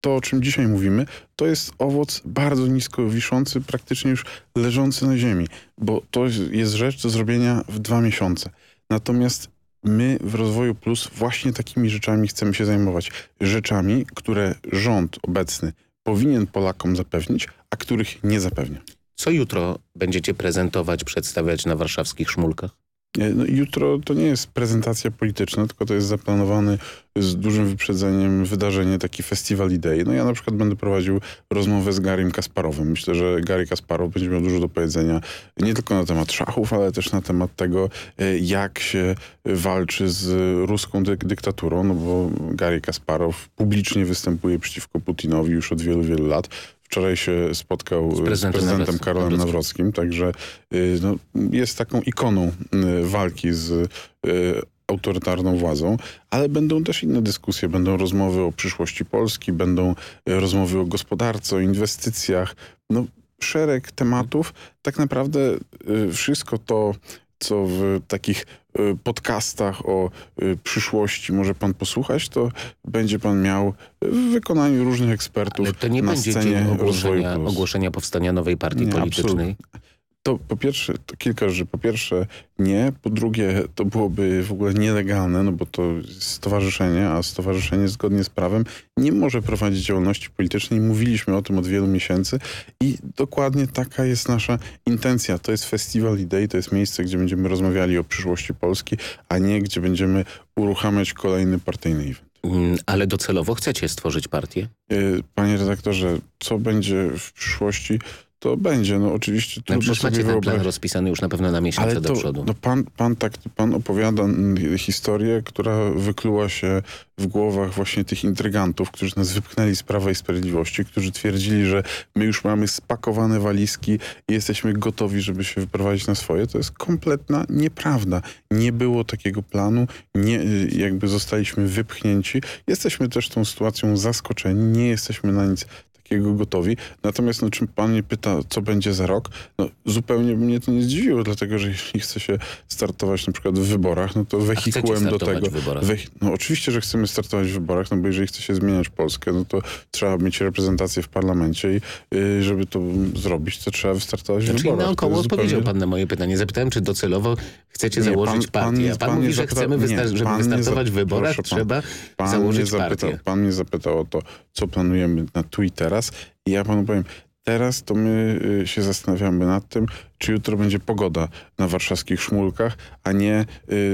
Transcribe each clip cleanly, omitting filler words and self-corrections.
to, o czym dzisiaj mówimy, to jest owoc bardzo nisko wiszący, praktycznie już leżący na ziemi, bo to jest rzecz do zrobienia w 2 miesiące. Natomiast my w Rozwoju Plus właśnie takimi rzeczami chcemy się zajmować. Rzeczami, które rząd obecny powinien Polakom zapewnić, a których nie zapewnia. Co jutro będziecie prezentować, przedstawiać na warszawskich szmulkach? No, jutro to nie jest prezentacja polityczna, tylko to jest zaplanowane z dużym wyprzedzeniem wydarzenie, taki festiwal idei. No ja na przykład będę prowadził rozmowę z Garrym Kasparowem. Myślę, że Garry Kasparow będzie miał dużo do powiedzenia nie tylko na temat szachów, ale też na temat tego, jak się walczy z ruską dyktaturą, no bo Garry Kasparow publicznie występuje przeciwko Putinowi już od wielu, wielu lat. Wczoraj się spotkał z prezydentem Karolem Nawrockim, także no, jest taką ikoną walki z autorytarną władzą, ale będą też inne dyskusje, będą rozmowy o przyszłości Polski, będą rozmowy o gospodarce, o inwestycjach, no szereg tematów. Tak naprawdę wszystko to, co w takich podcastach o przyszłości może pan posłuchać, to będzie pan miał w wykonaniu różnych ekspertów. Ale to nie na będzie scenie dzień ogłoszenia powstania nowej partii politycznej? Absolutnie. To po pierwsze, to kilka rzeczy. Po pierwsze nie, po drugie to byłoby w ogóle nielegalne, no bo to jest stowarzyszenie, a stowarzyszenie zgodnie z prawem nie może prowadzić działalności politycznej. Mówiliśmy o tym od wielu miesięcy i dokładnie taka jest nasza intencja. To jest festiwal idei, to jest miejsce, gdzie będziemy rozmawiali o przyszłości Polski, a nie gdzie będziemy uruchamiać kolejny partyjny event. Ale docelowo chcecie stworzyć partię? Panie redaktorze, co będzie w przyszłości, to będzie. No oczywiście trudno sobie macie ten plan rozpisany już na pewno na miesiące do przodu. No pan opowiada historię, która wykluła się w głowach właśnie tych intrygantów, którzy nas wypchnęli z Prawa i Sprawiedliwości, którzy twierdzili, że my już mamy spakowane walizki i jesteśmy gotowi, żeby się wyprowadzić na swoje. To jest kompletna nieprawda. Nie było takiego planu, jakby zostaliśmy wypchnięci. Jesteśmy też tą sytuacją zaskoczeni, nie jesteśmy na nic gotowi. Natomiast czym pan mnie pyta, co będzie za rok, no zupełnie mnie to nie zdziwiło, dlatego że jeśli chce się startować na przykład w wyborach, no to wehikułem do tego. No oczywiście, że chcemy startować w wyborach, no bo jeżeli chce się zmieniać Polskę, no to trzeba mieć reprezentację w parlamencie i żeby to zrobić, to trzeba wystartować w wyborach. Czyli naokoło odpowiedział pan na moje pytanie. Zapytałem, czy docelowo chcecie założyć partię. Pan mówi, że chcemy, żeby wystartować w wyborach, trzeba założyć partię. Pan mnie zapytał o to, co planujemy na tu i teraz. I ja panu powiem, teraz to my się zastanawiamy nad tym, czy jutro będzie pogoda na warszawskich szmulkach, a nie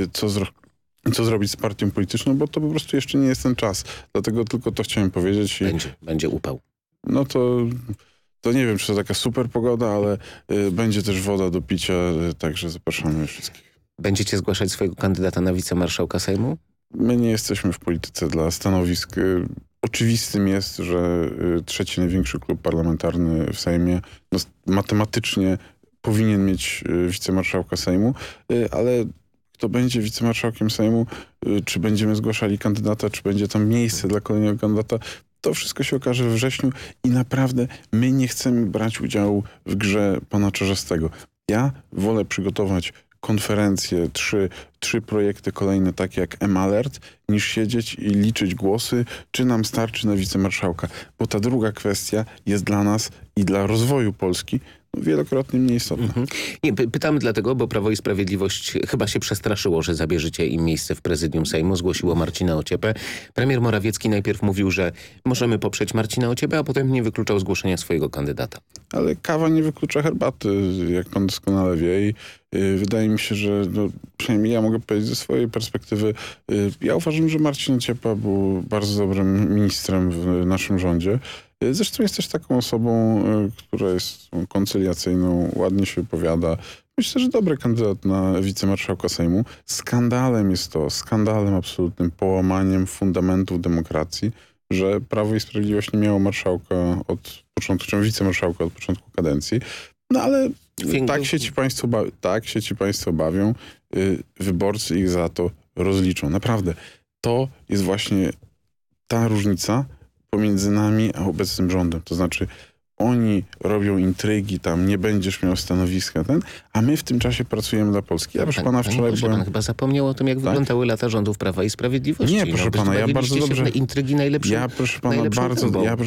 co zrobić z partią polityczną, bo to po prostu jeszcze nie jest ten czas. Dlatego tylko to chciałem powiedzieć. Będzie upał. No to nie wiem, czy to taka super pogoda, ale będzie też woda do picia, także zapraszamy wszystkich. Będziecie zgłaszać swojego kandydata na wicemarszałka Sejmu? My nie jesteśmy w polityce dla stanowisk. Oczywistym jest, że trzeci największy klub parlamentarny w Sejmie matematycznie powinien mieć wicemarszałka Sejmu, ale kto będzie wicemarszałkiem Sejmu, czy będziemy zgłaszali kandydata, czy będzie tam miejsce dla kolejnego kandydata, to wszystko się okaże we wrześniu i naprawdę my nie chcemy brać udziału w grze pana Czarzastego. Ja wolę przygotować konferencje, trzy projekty kolejne, takie jak mAlert, niż siedzieć i liczyć głosy, czy nam starczy na wicemarszałka. Bo ta druga kwestia jest dla nas i dla rozwoju Polski wielokrotnie mniej istotna. Nie, pytamy dlatego, bo Prawo i Sprawiedliwość chyba się przestraszyło, że zabierzecie im miejsce w prezydium Sejmu. Zgłosiło Marcina Ociepę. Premier Morawiecki najpierw mówił, że możemy poprzeć Marcina Ociepę, a potem nie wykluczał zgłoszenia swojego kandydata. Ale kawa nie wyklucza herbaty, jak pan doskonale wie. I wydaje mi się, że przynajmniej ja mogę powiedzieć ze swojej perspektywy. Ja uważam, że Marcin Ociepa był bardzo dobrym ministrem w naszym rządzie. Zresztą jest też taką osobą, która jest koncyliacyjną, ładnie się wypowiada. Myślę, że dobry kandydat na wicemarszałka Sejmu. Skandalem jest to, skandalem absolutnym, połamaniem fundamentów demokracji, że Prawo i Sprawiedliwość nie miało marszałka od początku, czy wicemarszałka od początku kadencji. No ale tak się ci państwo bawią. Wyborcy ich za to rozliczą. Naprawdę. To jest właśnie ta różnica pomiędzy nami a obecnym rządem. To znaczy oni robią intrygi, tam nie będziesz miał stanowiska, a my w tym czasie pracujemy dla Polski. Ja proszę pana, wczoraj byłem... Pan chyba zapomniał o tym, jak wyglądały lata rządów Prawa i Sprawiedliwości. Nie, proszę pana, ja bardzo dobrze... intrygi najlepszym, Ja, proszę pana, najlepszą bardzo... trąbą.